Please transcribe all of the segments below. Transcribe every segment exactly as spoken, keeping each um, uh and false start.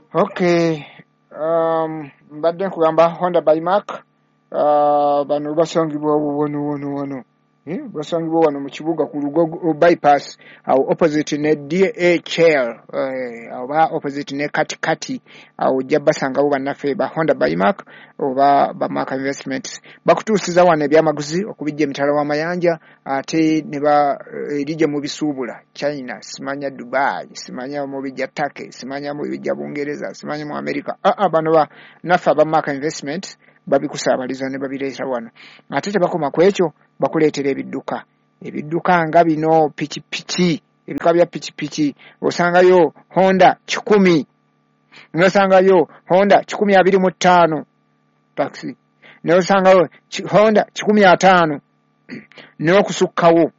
Okay. Um, mbadde nkugamba Honda Buymark uh, bano basangibwa wano wano wano eh basangibwa wano mu kibuga ku Lugogo bypass awo opposite ne D H L eh oba opposite ne kati kati awo jabasanga bo bannaffe ba Honda Buymark oba ba Mark Investments bakutuusiza wano ebyamaguzi okubijja emitala w'amayanja ate ne ba erije mu bisuubula China simanya Dubai simanya mu bijja Turkey simanya mu bijja Bungereza simanya mu America a a bano ba nafa ba Mark Investments babikusabaliza ne babireeta wano ate tebakoma ku ekyo bakuleetera ebidduka ebidduka nga bino pichi pichi ebika bya pichi pichi osangayo Honda kikumi nosangayo Honda kikumi abiri mu ttaano taxi nosangayo Honda kikumi ataano n'okusukkawo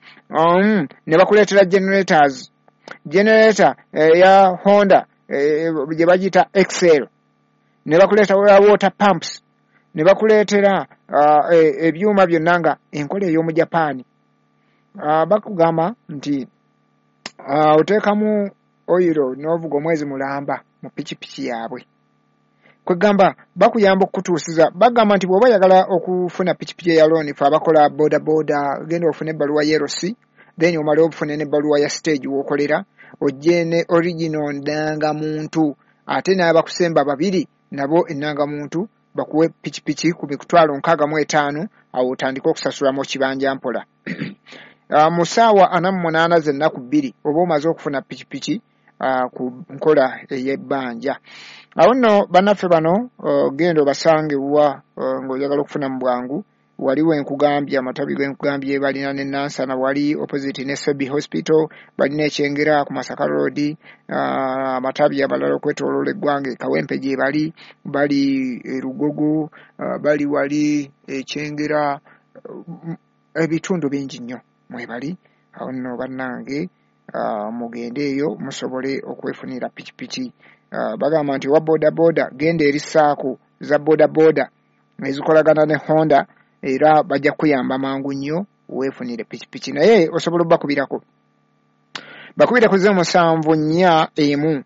um ne bakuleetera generators generator eh, ya Honda eh, gye bagita Excel ne bakuleeta water pumps ne bakuleetera uh, e, ebyuma byonna nga enkola ey'omu Japan uh, bakugamba nti uh, oteekamu oyiro n'ovuga omwezi mulamba mu pikipiki yaabwe kwegamba bakuyamba okutuusiza bagamba nti bw'oba yagala okufuna pikipiki ya loan fe abakola boda boda genda ofune ebbaluwa ya R C then omale obufune n'ebbaluwa ya stage w'okolera ojje ne original ndangamuntu ate n'abakusemba babiri nabo ennangamuntu bakuwe pikipiki ku mitwalo nkaaga mu etaano awo otandika okusasulamu kibanja mpola uh, mu ssaawa ana mu munaana z'ennaku bbiri oba omaze okufuna pikipiki uh, ku nkola ey'ebbanja awo nno bannaffe bano uh, genda obasange wa uh, ng'oyagala okufuna mu bwangu waliwo enkugambye amatabi g'enkugambye balina ne Nansana wali opposite ne Sebi Hospital balina ekyengera ku Masaka Road uh, amatabi abalala okwetooloola eggwanga Kawempe gye bali bali e Lugogo uh, bali wali ekyengera uh, ebitundu bingi nnyo mwe bali awo nno bannange uh, mugende eyo musobole okwefunira pikipiki uh, bagamba nti wa boda boda genda eri saako za boda boda ezikolagana ne Honda era bajja kuyamba mangu nnyo weefunire pikipiki naye osobola bakubirako bakubira ku ze musanvu nnya emu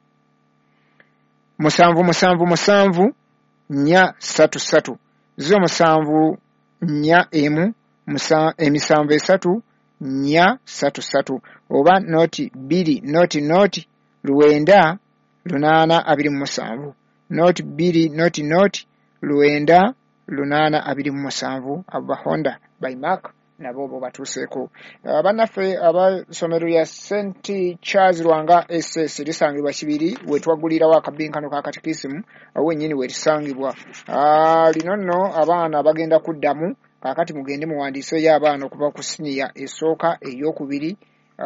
musanvu musanvu musanvu nnya ssatu ssatu zo musanvu nnya emu musa emisanvu esatu nnya ssatu ssatu oba noti bbiri noti noti lwenda lunaana abiri mu musanvu noti bbiri noti noti lwenda lunaana abiri mu musanvu aba Honda Buymark nabo bo batuuseeko abannaffe abasomero lya Saint Charles Lwanga S S lisangibwa Kibiri we twaggulirawo akabinkano ka katikisimu awennyini we lisangibwa lino nno abaana bagenda kuddamu kakati mugende muwandiiseyo abaana okuva ku siniya esooka ey'okubiri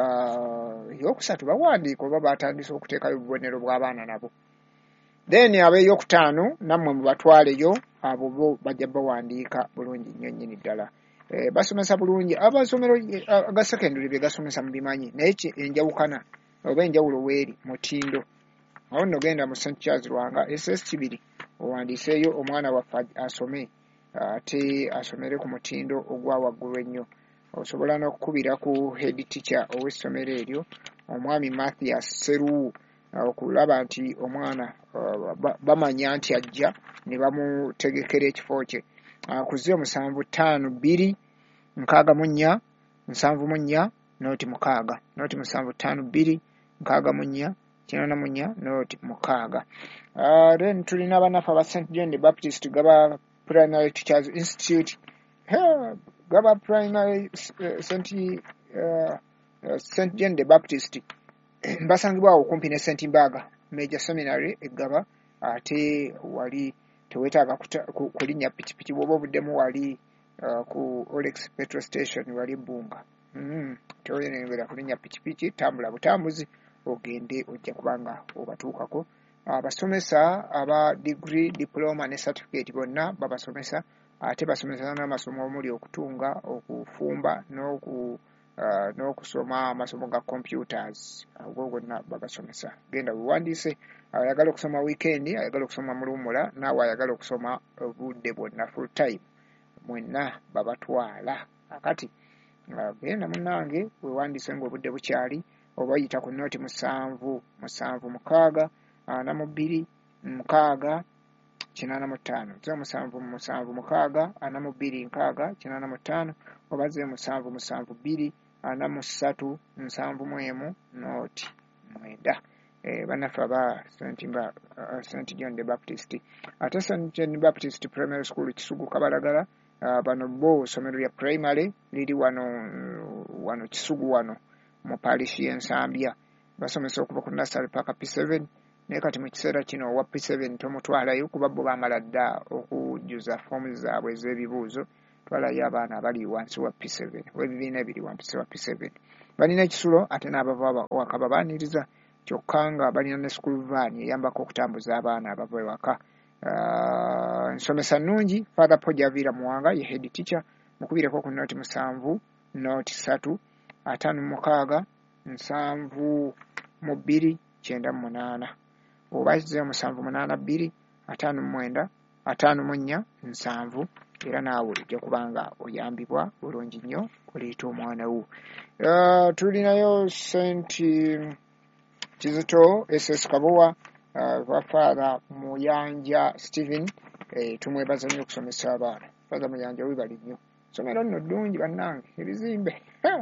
ey'okusatu bawandiika oba batandise okuteekayo obubonero bw'abaana nabo then ab'eyokutaano nammwe mubatwaleyo abo bo bajja bawandiika bulungi nnyo nnyini ddala e, basomesa bulungi abasomero aga secondary bye gasomesa mu bimanyi naye enjawukana oba enjawulo weeri mutindo awo nno genda mu Saint Charles Lwanga S S Kibiri owandiiseeyo omwana waffe asome ate asomere ku mutindo ogwa waggulu ennyo osobola n'okukubira ku head teacher ow'essomero eryo omwami Mathias Seruwu okulaba nti omwana uh, bamanya nti ajja ne bamutegekera ekifo kye uh, kuze musanvu ttaano bbiri nkaaga mu nnya nsanvu mu nnya noti mukaaga noti musanvu ttaano bbiri nkaaga mu nnya kinaana mu nnya noti mukaaga uh, then tulina abanafu aba Saint John the Baptist Gaba Primary Teachers Institute hey, Gaba Primary uh, Saint uh, uh, Saint John the Baptist basangibwa okumpi ne Saint Mbaga Major Seminary eggaba ate wali tewetaaga kulinnya pikipiki bw'oba obuddemu wali uh, ku Olex petrol station wali Bunga mm, teoyenera kulinnya pikipiki tambula butambuzi ogende ojja kubanga obatuukako abasomesa uh, aba degree diploma ne certificate bonna babasomesa ate basomesa n'amasomo omuli okutunga okufumba n'oku Uh, n'okusoma amasomo ga computers ago gonna babasomesa genda buwandiise ayagala okusoma weekend ayagala okusoma mulumula naawe ayagala okusoma obudde bwonna full time mwenna babatwala akati uh, genda munnange wewandiise ng'obudde bukyali oba yita ku nooti musanvu musanvu mukaaga ana mu bbiri mukaaga kinaana mu ttaano zero musanvu musanvu mukaaga ana mu bbiri nkaaga kinaana mu ttaano oba zero musanvu musanvu bbiri ana mu ssatu nsanvu mu emu nooti mwenda. Eh, bannaffe aba Saint John the Baptist ate Saint John the Baptist Primary School Kisugu Kabalagala uh, bano bo somero lya primary liri wano wano Kisugu wano mu parish y'Ensambya basomesa okuva ku nursery paka P seven naye kati mu kiseera kino owa P seven tomutwalayo kuba bo bamala dda okujuza foomu zaabwe ez'ebibuuzo twalayo abaana abali wansi wa P seven w'ebibiina ebiri wansi wa P seven balina ekisulo ate n'abava waka babaaniriza kyokka nga balina ne school van eyambako okutambuza abaana abava ewaka. Uh, nsomesa nnungi Father Pojavira Muwanga ye head teacher mukubireko ku nooti musanvu nooti ssatu ataano mukaaga nsanvu mu bbiri kyenda mu munaana oba zero musanvu munaana bbiri ataano mu mwenda ataano mu nnya nsanvu era naawe olijja kubanga oyambibwa bulungi nnyo oliita omwana wo. Uh, tulinayo Saint Kizito S S Kabowa uh, Father Muyanja Stephen eh, tumwebaza nnyo okusomesa abaana. Father Muyanja webali nnyo somero nno ddungi bannange ebizimbe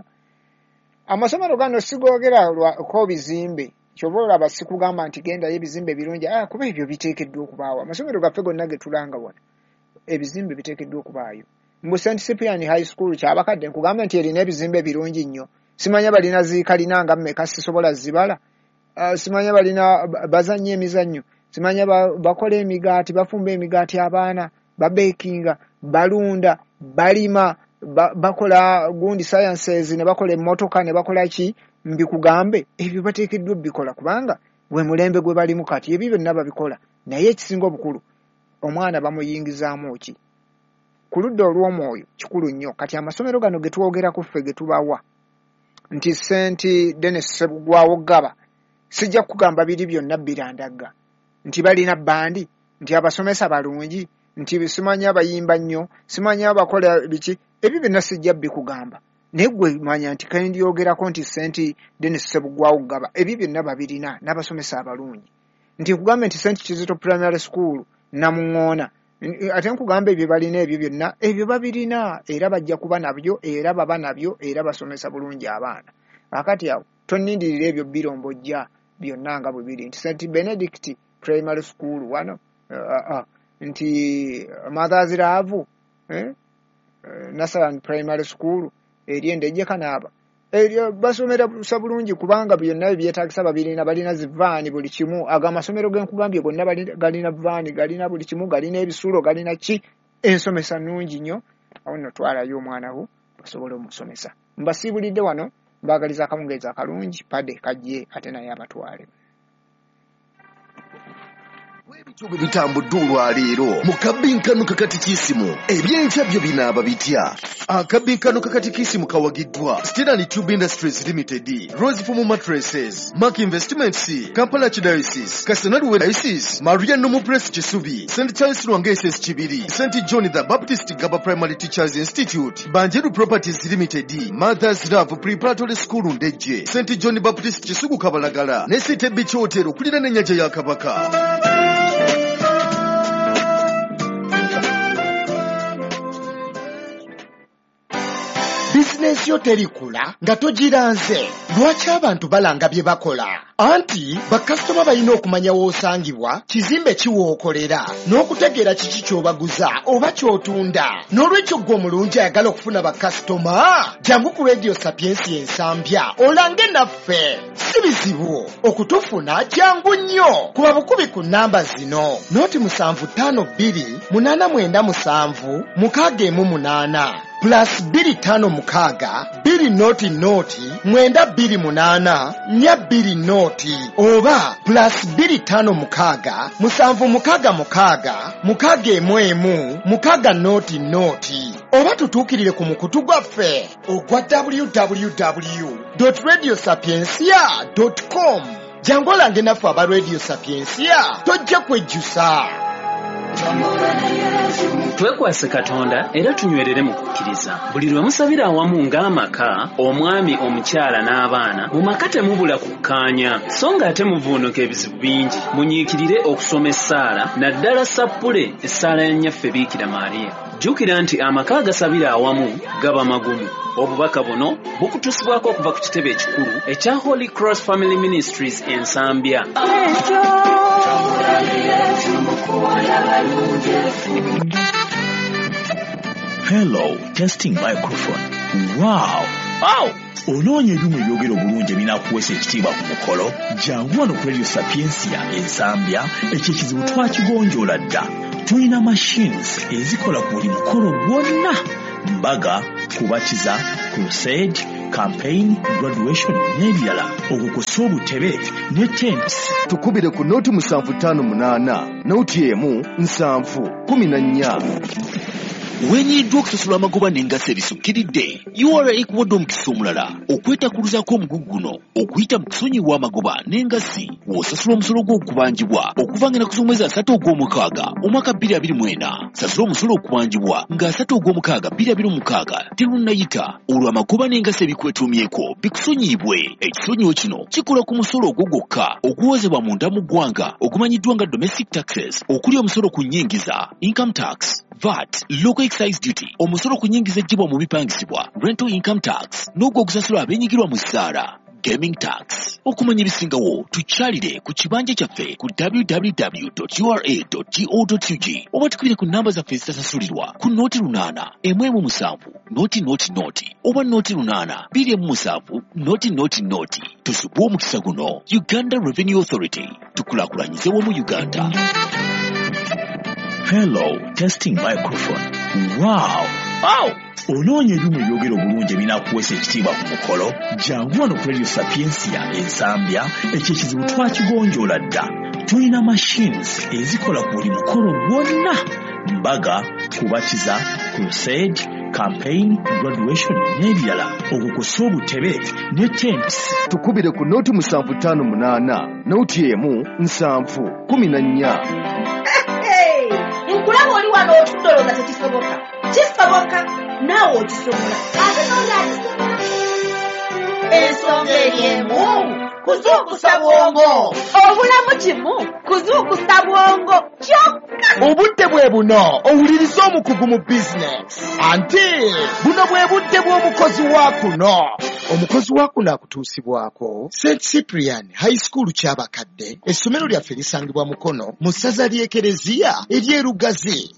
amasomero gano sigoogera ko bizimbe kyova olaba sikugamba nti genda y'ebizimbe birungi ah, kuba ebyo biteekeddwa okubaawo. Amasomero gaffe gonna ge tulanga wano ebizimbe biteekeddwa okubaayo. Mu Saint Cyprian High School kyabakadde nkugamba nti erina ebizimbe birungi nnyo simanya balina ziikalina nga mmeka sisobola zibala. Uh, simanya balina bazannya emizannyo simanya ba, bakola emigaati bafumba emigaati abaana babekinga balunda balima ba, bakola gundi sciences ne bakola emmotoka ne bakola ki mbikugambe ebyo bateekeddwa bikola kubanga bwe mulembe gwe balimu kati ebyo byonna babikola naye ekisinga obukulu omwana bamuyingizaamu ki ku ludda olw'omwoyo kikulu nnyo. Kati amasomero gano ge twogerako ffe ge tubawa nti Saint Dennis Sebugwawo Gaba sijja kugamba biri byonna birandagga nti balina bandi nti abasomesa balungi nti simanya abayimba nnyo simanya abakola biki ebyo byonna sijja bikugamba naye gwe manya nti kandi yogerako nti Saint Dennis Sebugwawo Gaba ebyo byonna babirina n'abasomesa abalungi nti nkugamba nti Saint Kizito Primary School Namuŋŋoona ate nkugamba ebyo balina ebyo byonna ebyo babirina era bajja kuba nabyo era baba nabyo era basomesa bulungi abaana. Akati awo tonnindirira ebyo birombojja byonna nga bwe biri nti Saint Benedict Primary School wano uh, uh, nti Mother's Love eh? uh, Nasaran Primary School eri Endejje Kanaaba eryo basomera bulungi kubanga byonna byetaagisa babirina balina zivaani buli kimu aga amasomero genkugambye gonna galina vaani galina buli kimu galina ebisulo galina ki ensomesa nnungi nnyo awo nno twalayo omwana wo basobole omusomesa. Mbasiibulidde wano mbagaliza akamungeza akalungi pade kajje ate naye abatwale. Ebitubu bitambudde olwaleero mu kabinkano kakatikisimu ebyenkya byo binaaba bitya. Akabinkano kakatikisimu kawagiddwa Stirani Tube Industries Limited, Roseform Mattresses, Mark Investments, Kampala Archdiocese, Kasanadu Diocese, Maria Nomo Press Kisubi, Saint Charles Lwanga S S Kibiri, Saint John the Baptist Gaba Primary Teachers Institute, Banjeru Properties Limited, Mother's Love Preparatory School Ndejje, Saint John Baptist Kisugu Kabalagala, ne City Beach Hotel kulira n'ennyanja ya Kabaka. Business yo terikula nga togiranze. Lwaki abantu balanga bye bakola? Anti bakasitoma balina okumanya w'osangibwa, kizimbe kiwookolera, n'okutegeera kiki ky'obaguza oba ky'otunda. N'olwekyo gwe omulungi ayagala okufuna bakasitoma, jangu ku Radio Sapiens Ensambya olange naffe. Si bizibu okutufuna, jangu nnyo. Kuba bukubi ku nnamba zino: nooti musanvu ttaano bbiri munaana mwenda musanvu mukaaga emu munaana plus biri tano mukaaga biri noti noti mwenda biri munana nya biri noti oba plus biri tano mukaaga musanvu mukaaga mukaaga mukaaga emu emu mukaaga noti noti oba tutuukirire ku mukutu gwaffe ogwa w w w dot radio sapiensia dot com. Jangu olange naffe aba Radio Sapiensia tojja kwejjusa. twekwase Katonda era tunywerere mu kukkiriza. Buli lwe musabira awamu ng'amaka, omwami, omukyala n'abaana, mu maka temubula kukkaanya, so ng'ate muvuunuka ebizibu bingi. Munyiikirire okusoma essaala, naddala sappule essaala ya nnyaffe Biikira Maariya. Jjukira nti amaka agasabira awamu gaba magumu. Obubaka buno bukutusibwako okuva ku kitebe ekikulu ekya Holy Cross Family Ministries Ensambya. Hello, testing microphone. Wow! Wow! Onoonya ebyuma ebyogera obulungi ebinaakuweesa ekitiibwa ku mukolo, jangu wano ku Radio Sapiensia Ensambya, ekyo ekizibu twakigonjoola dda. Tulina machines ezikola ku buli mukolo gwonna. Mbaga, kubatiza, crusade, campaign, graduation n'ebirala. Okukosa obutebe ne tents. Tukubire ku noti musanvu ttaano munaana, noti emu nsanvu kumi na nnya. Wenyiddwa okusasula amagoba n'engaso ebisukkiridde, U R A ekuwadde omukisa omulala okwetakkuluzaako omugugu guno okuyita mu kusonyiwa amagoba n'engasi w'osasula omusolo gw'okubanjibwa okuva nga ennaku z'omwezi asatu ogw'omukaaga omwaka bbiri abiri mu ena. Sasula omusolo okubanjibwa nga asatu ogw'omukaaga bbiri abiri mu mukaaga terunnayita olwo amagoba n'engasi ebikwetuumyeko bikusonyiibwe. Ekisonyiwo kino kikola ku musolo ogwo gwokka oguwozebwa munda mu ggwanga ogumanyiddwa nga domestic taxes, okuli omusolo ku nnyingiza, income tax, V A T, local excise duty, omusolo ku nnyingiza ejjibwa mu bipangisibwa, rental income tax, n'ogwo ogusasulwa abenyigirwa mu ssaala, gaming tax. Okumanya ebisingawo tukyalire ku kibanja kyaffe ku w w w dot u r a dot go dot u g oba tukubire ku nnamba zaffe ezitasasulirwa ku nooti lunaana emu emu musanvu nooti nooti nooti oba nooti lunaana bbiri emu musanvu nooti nooti nooti. Tusubwe omukisa guno. Uganda Revenue Authority, tukulaakulanyize wamu Uganda. Hello, testing microphone. Wow! Wow! Onoonya ebyuma ebyogera obulungi ebinaakuweesa ekitiibwa ku mukolo, jangu wano ku Radio Sapiensia Ensambya, ekyo ekizibu twakigonjoola dda. Tulina machines ezikola ku buli mukolo gwonna. Mbaga, kubatiza, crusade, campaign, graduation n'ebirala. Okukosa obutebe ne tents. Tukubire ku noti musanvu ttaano munaana, noti emu nsanvu kumi na nnya. Nkulaba oli wano otudoloza tekisoboka. Kisoboka naawe okisobola. Ate n'olyakisobola. Ensonga ery'emu kuzuukusa bwongo. Obulamu kimu kuzuukusa bwongo kyokka. Obudde bwe buno owuliriza omukugu mu bizinesi. Anti buno bwe budde bw'omukozi wa kuno. Omukozi wa kuno akutuusibwako Saint Cyprian High School ky'abakadde. Essomero lyaffe lisangibwa Mukono mu ssaza ly'Ekereziya ery'Erugazi.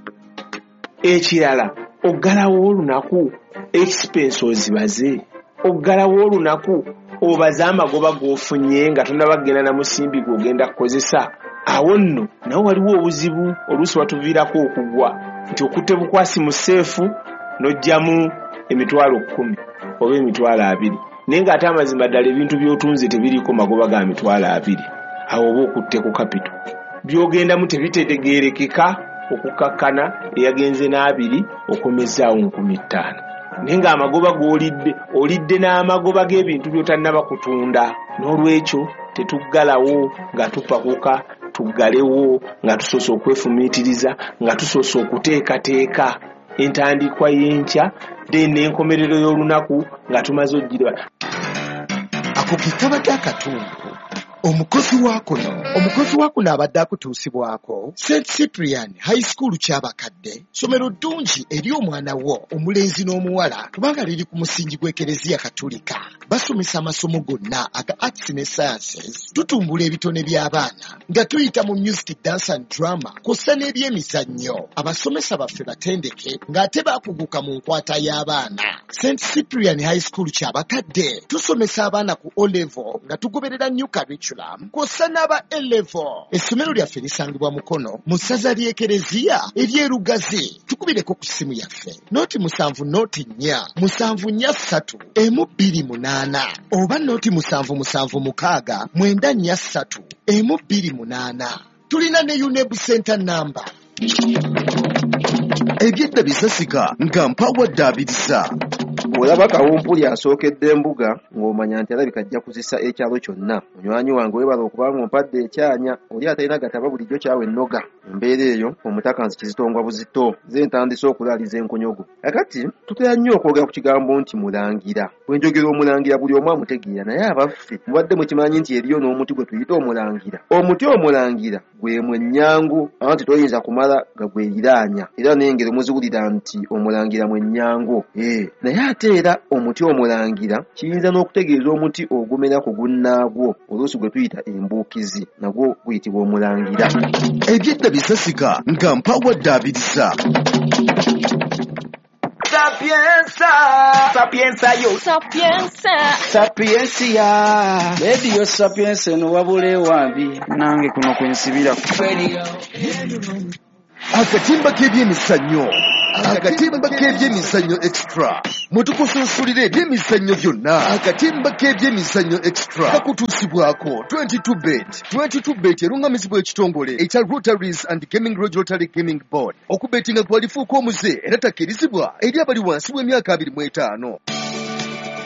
Ekirala, oggalawo olunaku expense ozibaze. Oggalawo olunaku obaze amagoba g'ofunye nga tonnabagenda na musimbi gw'ogenda kukozesa. Awo nno nawo waliwo obuzibu oluusi watuviirako okugwa nti okutte bukwasi mu seefu n'ojjamu emitwalo kkumi oba emitwalo abiri, naye ng'ate amazima ddala ebintu by'otunze tebiriiko magoba ga mitwalo abiri. Awo oba okutte ku kapito by'ogendamu tebitegeerekeka okukakkana eyagenze n'abiri okomezaawo nkumi ttaano. Naye ng'amagoba g'olidde olidde n'amagoba g'ebintu by'otannaba kutunda. N'olwekyo tetuggalawo nga tupakuka, tuggalewo nga tusoose okwefumiitiriza, nga tusoose okuteekateeka entandikwa y'enkya then n'enkomerero y'olunaku nga tumaze oggirwa. Ako ke kabadde akatundu. Omukozi wa kuno, omukozi wa kuno abadde akutuusibwako Saint Cyprian High School ky'abakadde, ssomero ddungi eri omwana wo omulenzi n'omuwala kubanga liri ku musingi gw'Ekereziya Katolika. Basomesa amasomo gonna aga arts ne sciences. Tutumbula ebitone by'abaana nga tuyita mu music, dance and drama kw'ossa n'ebyemizannyo. Abasomesa baffe batendeke ng'ate baakuguka mu nkwata y'abaana. Saint Cyprian High School ky'abakadde tusomesa abaana ku O level nga tugoberera new curriculum kw'ossa n'aba A level. Essomero lyaffe lisangibwa Mukono mu ssaza ly'Ekereziya ery'Erugazi. Tukubireko ku ssimu yaffe nooti musanvu nooti nnya musanvu nnya ssatu emu bbiri munaana oba nooti musanvu musanvu mukaaga mwenda nnya ssatu emu bbiri munaana. Tulina ne U N E B center number. Ebyedda bisasika nga mpawadde abiriza. Olaba kawumpuli asookedde embuga ng'omanya nti alabika ajja kuzisa ekyalo kyonna. Munywanyi wange weebala okuba ng'ompadde ekyanya oli atalina gataba bulijjo kyawe ennoga embeera eyo omutakansi kizitongwa buzito ze ntandise okulaaliza enkonyogo. Kakati tutera nnyo okwogera ku kigambo nti mulangira. Bwe njogera omulangira buli omu amutegeera, naye abaffe mubadde mukimanyi nti eriyo n'omuti gwe tuyita omulangira. Omuti omulangira gwe mwenyangu anti toyinza kumala nga gweyiraanya, era n'engero muziwulira nti omulangira mwenyangu. Eh, naye ate era omuti omulangira kiyinza n'okutegeeza omuti ogumera ku gunnaagwo, oluusi gwe tuyita embuukizi, nagwo guyitibwa omulangira. Ebyedda bisasika nga mpawadde abiriza. Sapienza, sapienza yo, Sapienza. sapiensia. Radio Sapienza eno wabule wambi nange kuno kwensibira. Akatimba k'ebyemizannyo. Akatimba k'ebyemizannyo extra. Mutukusunsulire ebyemizannyo byonna. Akatimba k'ebyemizannyo extra kakutuusibwako twenty-two bet. twenty-two bet erungamizibwa ekitongole ekya Rotaries and Gaming Lodge Rotary Gaming Board. Okubetinga kwalifuuka omuze era takkirizibwa eri abali wansi w'emyaka abiri mu etaano.